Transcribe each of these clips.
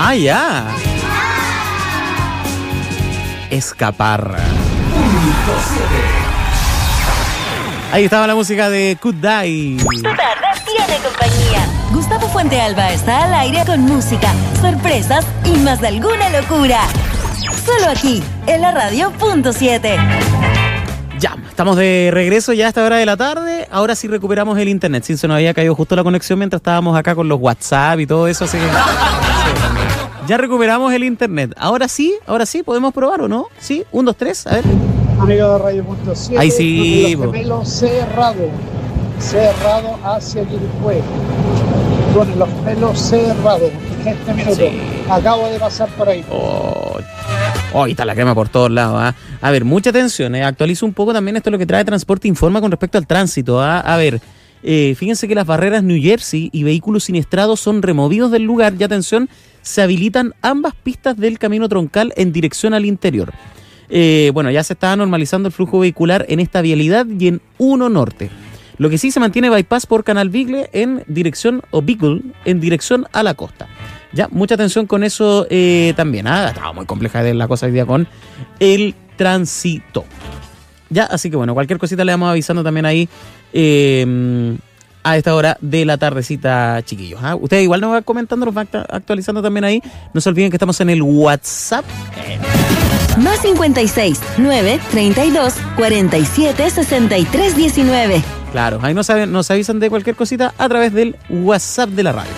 Ah, ya. Escapar. Ahí estaba la música de Could Die. Tu tarde tiene compañía. Gustavo Fuentealba está al aire con música, sorpresas y más de alguna locura. Solo aquí, en la radio.7. Ya, estamos de regreso ya a esta hora de la tarde. Ahora sí recuperamos el internet. Sí, se nos había caído justo la conexión mientras estábamos acá con los WhatsApp y todo eso, así que... Sí. Ya recuperamos el internet. Ahora sí, podemos probar, ¿o no? Sí, 1, 2, 3, a ver. Amigo de Radio.7, ahí sí, los gemelos cerrado hacia Quilpué. Con los gemelos cerrados. Este minuto. Sí. Acabo de pasar por ahí. Ahí está la crema por todos lados. ¿Ah? A ver, mucha atención. Actualizo un poco también esto es lo que trae Transporte Informa con respecto al tránsito. ¿Ah? A ver, fíjense que las barreras New Jersey y vehículos siniestrados son removidos del lugar. Y atención, se habilitan ambas pistas del camino troncal en dirección al interior. Bueno, ya se está normalizando el flujo vehicular en esta vialidad y en 1 Norte. Lo que sí se mantiene bypass por Canal Beagle en dirección a la costa. Ya, mucha atención con eso también. Estaba muy compleja la cosa hoy día con el tránsito. Ya, así que bueno, cualquier cosita le vamos avisando también ahí a esta hora de la tardecita, chiquillos. Ustedes igual nos van comentando, nos van actualizando también ahí. No se olviden que estamos en el WhatsApp. Más 56 9 32 47 63 19. Claro, ahí nos avisan de cualquier cosita a través del WhatsApp de la radio.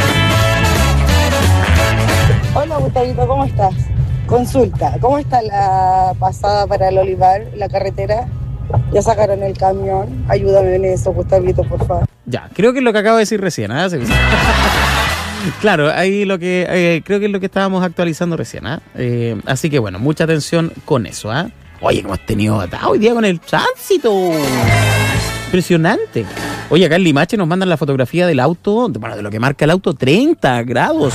Hola, Gustavito, ¿cómo estás? Consulta, ¿cómo está la pasada para el Olivar, la carretera? Ya sacaron el camión. Ayúdame en eso, Gustavito, por favor. Ya, creo que es lo que acabo de decir recién. Claro, ahí creo que es lo que estábamos actualizando recién. Así que bueno, mucha atención con eso. Oye, que hemos tenido hoy día con el tránsito. Impresionante. Oye, acá en Limache nos mandan la fotografía del auto, bueno, de lo que marca el auto, 30 grados.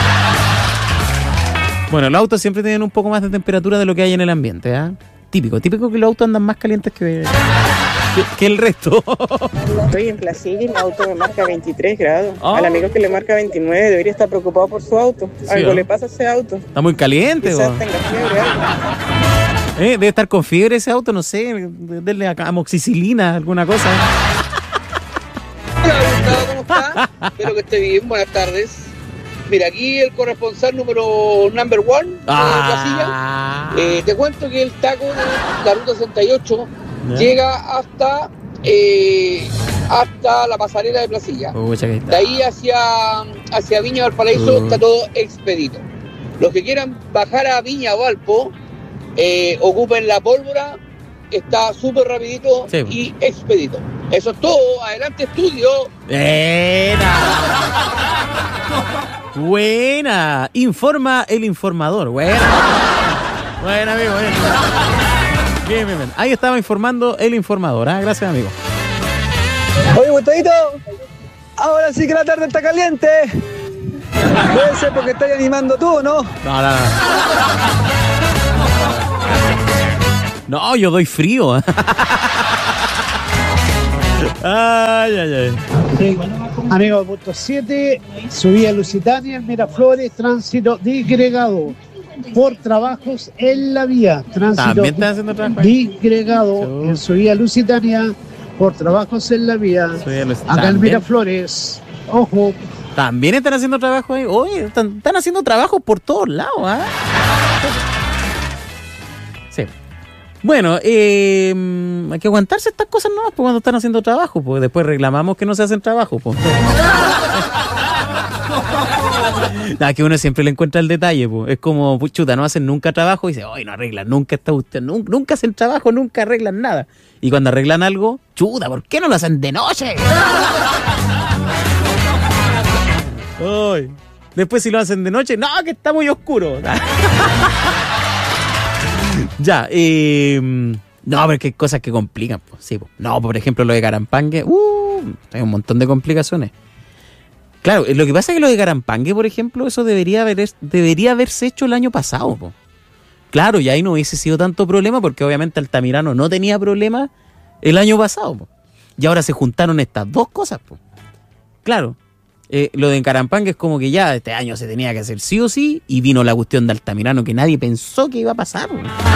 Bueno, los autos siempre tienen un poco más de temperatura de lo que hay en el ambiente. Típico que los autos andan más calientes que el resto. Estoy en Placilla y mi auto me marca 23 grados. Al amigo que le marca 29 debería estar preocupado por su auto. Algo le pasa a ese auto. Está muy caliente. Quizás tenga fiebre, algo. Debe estar con fiebre ese auto, no sé, denle amoxicilina, alguna cosa. Hola, Gustavo, ¿cómo está? Espero que esté bien, buenas tardes. Mira, aquí el corresponsal number 1 de Placilla. Te cuento que el taco de la ruta 68 llega hasta la pasarela de Placilla. De ahí hacia Viña Valparaíso está todo expedito. Los que quieran bajar a Viña Valpo, ocupen la pólvora, está súper rapidito y expedito. Eso es todo, adelante estudio. Buena, informa el informador. Buena amigo, Bien. Ahí estaba informando el informador, gracias amigo. Oye, Gustavito, ahora sí que la tarde está caliente. Debe ser porque estás animando tú, ¿no? No, yo doy frío. Ay. Amigo, punto 7, subía Lusitania, Miraflores, tránsito disgregado por trabajos en la vía. Tránsito disgregado en subida Lusitania por trabajos en la vía. Acá en Miraflores, ojo. También están haciendo trabajo ahí. Oye, están haciendo trabajo por todos lados, Sí. Bueno, hay que aguantarse estas cosas nomás cuando están haciendo trabajo, porque después reclamamos que no se hacen trabajo. Que uno siempre le encuentra el detalle, es como, chuta, no hacen nunca trabajo y dice, no arreglan, nunca hacen trabajo, nunca arreglan nada. Y cuando arreglan algo, chuta, ¿por qué no lo hacen de noche? Después si lo hacen de noche, no, que está muy oscuro. Ya, no, pero que hay cosas que complican, sí. No, por ejemplo, lo de Garampangue, hay un montón de complicaciones. Claro, lo que pasa es que lo de Garampangue, por ejemplo, eso debería haberse hecho el año pasado, Claro, y ahí no hubiese sido tanto problema, porque obviamente Altamirano no tenía problema el año pasado, Y ahora se juntaron estas dos cosas, Claro, Lo de Carampangue es como que ya este año se tenía que hacer sí o sí, y vino la cuestión de Altamirano que nadie pensó que iba a pasar.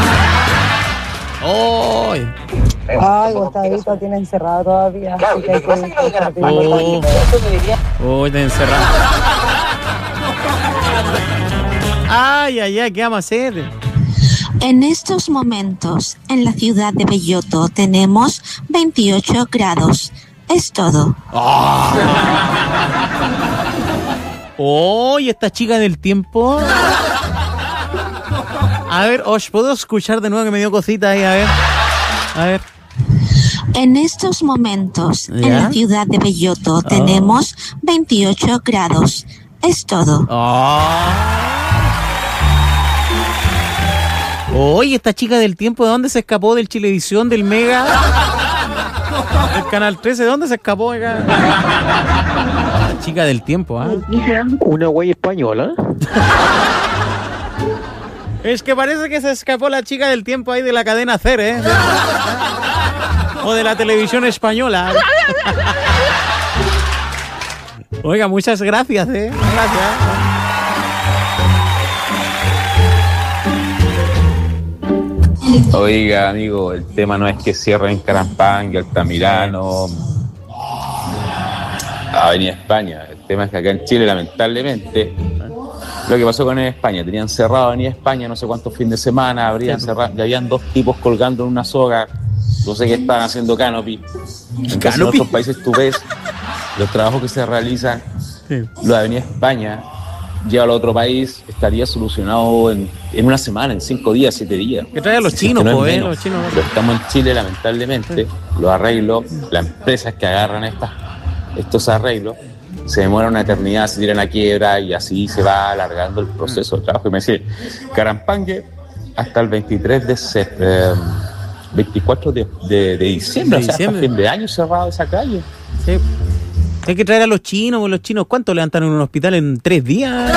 ¡Oh! Ay, Gustavito tiene encerrado todavía. Así que hay que está encerrado. Ay, ¿qué vamos a hacer? En estos momentos, en la ciudad de Belloto, tenemos 28 grados. Es todo. ¿Y esta chica del tiempo? A ver, ¿os puedo escuchar de nuevo que me dio cosita ahí? A ver. En estos momentos, ¿ya? En la ciudad de Belloto, tenemos 28 grados. Es todo. Oye, esta chica del tiempo, ¿de dónde se escapó? ¿Del Chilevisión, del Mega? ¿Del Canal 13? ¿De dónde se escapó? La chica del tiempo, ¿ah? Una güey española. Es que parece que se escapó la chica del tiempo ahí de la cadena SER, ¿eh? O de la televisión española. Oiga, muchas gracias, ¿eh? Gracias. Oiga, amigo, el tema no es que cierren Carampangue, Altamirano, Avenida España. El tema es que acá en Chile, lamentablemente, lo que pasó con España, tenían cerrado Avenida España no sé cuántos fines de semana, habían 2 tipos colgando en una soga, no sé qué estaban haciendo canopy. En otros países tú ves los trabajos que se realizan, lo de Avenida España, llévalo a otro país, estaría solucionado en una semana, en 5 días, 7 días. Que traigan los chinos, los chinos. Pero estamos en Chile, lamentablemente, los arreglos, las empresas que agarran estos arreglos, se demoran una eternidad, se tiran a quiebra y así se va alargando el proceso de trabajo. Y me decía, Carampangue hasta el 24 de diciembre, o sea, hasta fin de año cerrado esa calle. Sí. Hay que traer a los chinos, ¿cuánto levantan en un hospital en 3 días?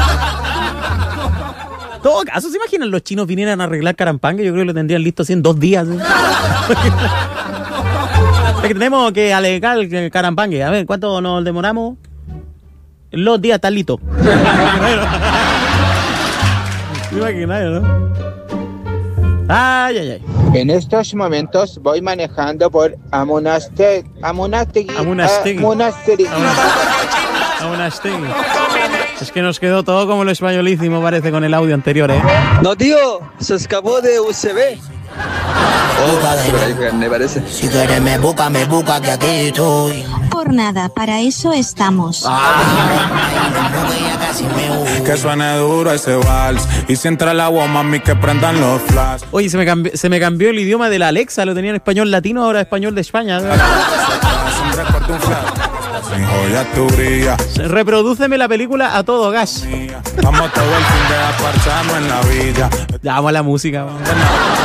En todo caso, ¿se imaginan los chinos vinieran a arreglar Carampangue? Yo creo que lo tendrían listo así en 2 días. Es que tenemos que alegar el Carampangue. A ver, ¿cuánto nos demoramos? Los días están listos. Imaginario, ¿no? Ay. En estos momentos voy manejando por Amonastegui. Es que nos quedó todo como lo españolísimo, parece, con el audio anterior, ¿eh? No, tío, se escapó de UCB. Me parece. Si tú eres me busca, que aquí estoy. Por nada, para eso estamos. Que suene duro ese vals. Y si entra el agua, mami, que prendan los flash. Oye, se me cambió el idioma de la Alexa. Lo tenía en español latino, ahora español de España. Reprodúceme la película a todo gas. Vamos todo el fin de aparcharnos en la villa. Ya, vamos a la música. Vamos.